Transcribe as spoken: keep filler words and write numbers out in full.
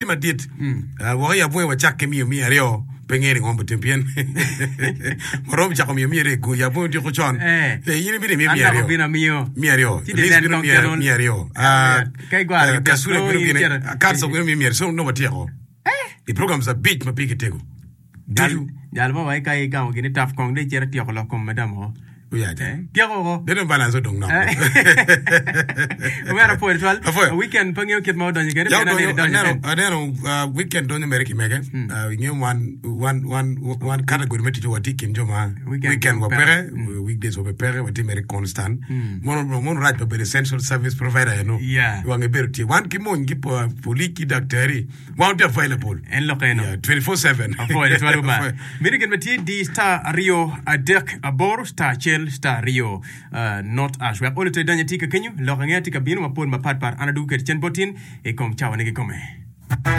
madit wa ya bwe wa chak mi mi ario pengeri ngombe tempien morom chako mi mi re ku ya bwe di ko chon e yini bi mi mi ario mi ario mi ario ah kai gwa ka sura bi bi ka so mi mi so no matio i program za beat ma piketego dal dal ba wai kai ga ngini taf kong de jera tiyo lo kom madam ho uya de tiyo go de no balance dong no wera po twal weekend pangyo kit mo don ngere na ne don no weekend don america mege ngem one one one one category meti to wati kim joma weekend wa pere weekdays wa pere wati america constant mon mon right to be essential service provider you know wa ngeberti one kimo ngipo poliki doctori want available en lokeno twenty-four seven apo de twal ba mirigen meti di star rio adek abor star star rio uh, not ash we all to danya tika kenyu lo ngati kabino mapol mapat par anadu ket chen botin e kom chawa nege kome